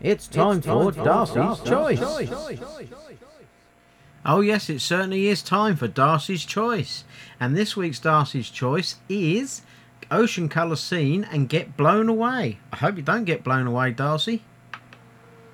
It's time for Darcy's Choice. Oh yes, it certainly is time for Darcy's Choice. And this week's Darcy's Choice is Ocean Colour Scene and Get Blown Away. I hope you don't get blown away, Darcy.